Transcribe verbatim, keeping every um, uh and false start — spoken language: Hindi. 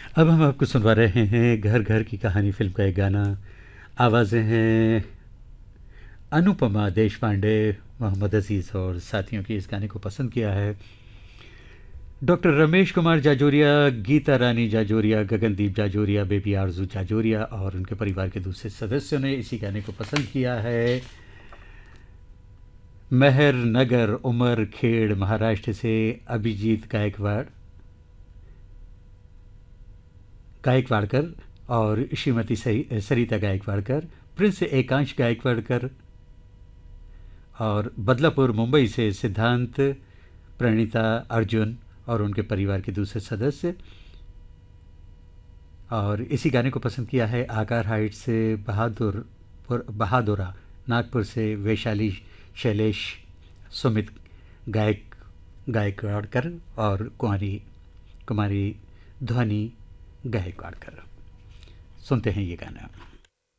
अब हम आपको सुनवा रहे हैं घर घर की कहानी फिल्म का एक गाना। आवाज़ें हैं अनुपमा देशपांडे, मोहम्मद अजीज़ और साथियों की। इस गाने को पसंद किया है डॉक्टर रमेश कुमार जाजोरिया, गीता रानी जाजोरिया, गगनदीप जाजोरिया, बेबी आरजू जाजोरिया और उनके परिवार के दूसरे सदस्यों ने इसी गाने को पसंद किया है। मेहर नगर उमर खेड़ महाराष्ट्र से अभिजीत गायकवाड़ गायकवाड़कर और श्रीमती सरी- सरिता गायकवाड़कर, प्रिंस एकांश गायकवाड़कर और बदलापुर मुंबई से सिद्धांत, प्रणीता, अर्जुन और उनके परिवार के दूसरे सदस्य। और इसी गाने को पसंद किया है आकार हाइट से बहादुर बहादुरा, नागपुर से वैशाली, शैलेश, सुमित गायक गायकवाड़कर और कुमारी कुमारी ध्वनि गायकवाड़कर। सुनते हैं ये गाना।